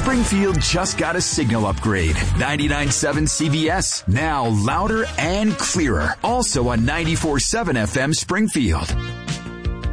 Springfield just got a signal upgrade. 99.7 CBS, now louder and clearer. Also on 94.7 FM Springfield.